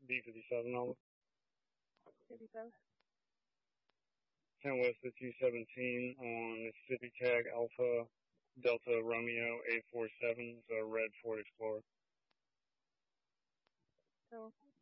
B57 over. 57. 10 West of 217 on Mississippi Tag Alpha Delta Romeo 847. It's a red Ford Explorer. So